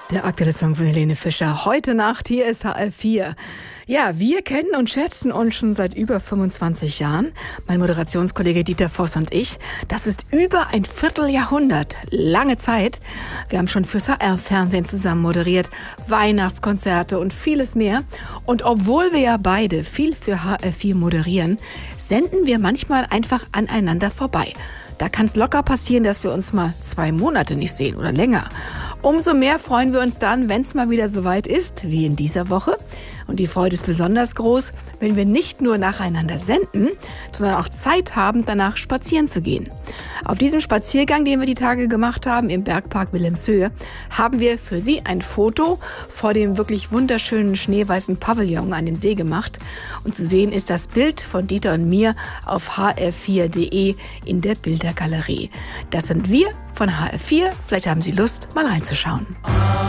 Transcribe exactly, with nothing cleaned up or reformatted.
Der aktuelle Song von Helene Fischer. Heute Nacht, hier ist H R vier. Ja, wir kennen und schätzen uns schon seit über fünfundzwanzig Jahren. Mein Moderationskollege Dieter Voss und ich. Das ist über ein Vierteljahrhundert. Lange Zeit. Wir haben schon fürs H R-Fernsehen zusammen moderiert, Weihnachtskonzerte und vieles mehr. Und obwohl wir ja beide viel für H R vier moderieren, senden wir manchmal einfach aneinander vorbei. Da kann es locker passieren, dass wir uns mal zwei Monate nicht sehen oder länger. Umso mehr freuen wir uns dann, wenn es mal wieder soweit ist, wie in dieser Woche. Und die Freude ist besonders groß, wenn wir nicht nur nacheinander senden, sondern auch Zeit haben, danach spazieren zu gehen. Auf diesem Spaziergang, den wir die Tage gemacht haben im Bergpark Wilhelmshöhe, haben wir für Sie ein Foto vor dem wirklich wunderschönen schneeweißen Pavillon an dem See gemacht. Und zu sehen ist das Bild von Dieter und mir auf h r vier punkt d e in der Bildergalerie. Das sind wir von H R vier. Vielleicht haben Sie Lust, mal reinzuschauen.